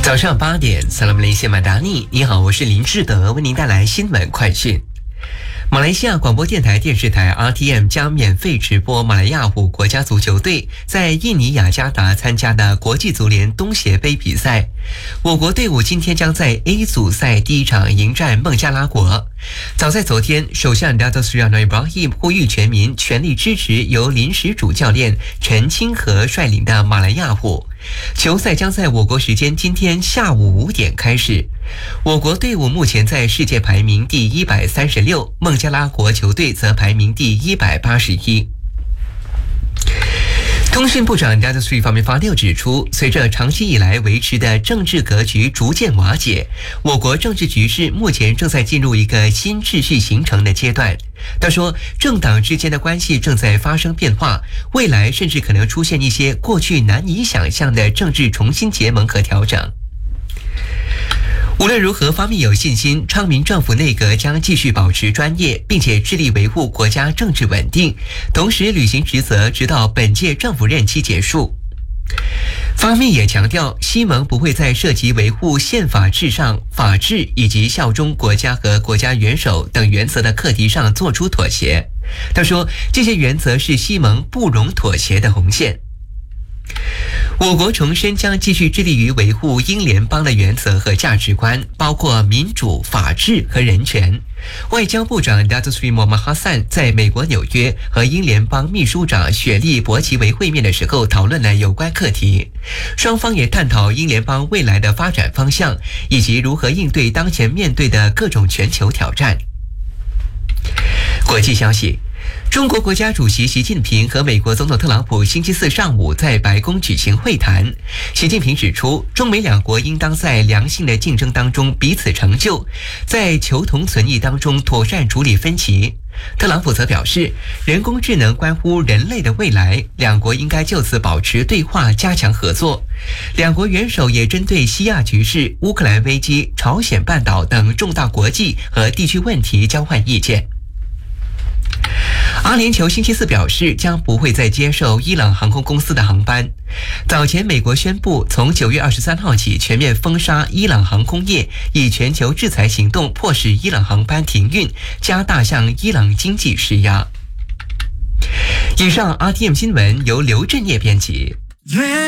早上8点，萨拉姆雷谢马达尼，你好，我是林志德，为您带来新闻快讯。马来西亚广播电台电视台 RTM 将免费直播马来亚虎国家足球队在印尼雅加达参加的国际足联东协杯比赛。我国队伍今天将在 A 组赛第一场迎战孟加拉国。早在昨天，首相 Datuk Seri Anwar Ibrahim 呼吁全民全力支持由临时主教练陈清和率领的马来亚虎。球赛将在我国时间今天下午5点开始。我国队伍目前在世界排名第136，孟加拉国球队则排名第181。通讯部长 Datuk Seri Fahmi Fadil 指出，随着长期以来维持的政治格局逐渐瓦解，我国政治局势目前正在进入一个新秩序形成的阶段。他说，政党之间的关系正在发生变化，未来甚至可能出现一些过去难以想象的政治重新结盟和调整。无论如何，方面有信心，昌明政府内阁将继续保持专业，并且致力维护国家政治稳定，同时履行职责，直到本届政府任期结束。方面也强调，西盟不会在涉及维护宪法至上、法治以及效忠国家和国家元首等原则的课题上做出妥协。他说，这些原则是西盟不容妥协的红线。我国重申将继续致力于维护英联邦的原则和价值观，包括民主、法治和人权。外交部长 Datuk Seri Muhammad Hassan 在美国纽约和英联邦秘书长雪莉·伯奇维会面的时候讨论了有关课题，双方也探讨英联邦未来的发展方向，以及如何应对当前面对的各种全球挑战。国际消息，中国国家主席习近平和美国总统特朗普星期四上午在白宫举行会谈。习近平指出，中美两国应当在良性的竞争当中彼此成就，在求同存异当中妥善处理分歧。特朗普则表示，人工智能关乎人类的未来，两国应该就此保持对话，加强合作。两国元首也针对西亚局势、乌克兰危机、朝鲜半岛等重大国际和地区问题交换意见。阿联酋星期四表示，将不会再接受伊朗航空公司的航班。早前美国宣布从9月23号起全面封杀伊朗航空业，以全球制裁行动迫使伊朗航班停运，加大向伊朗经济施压。以上 RTM 新闻由刘振业编辑。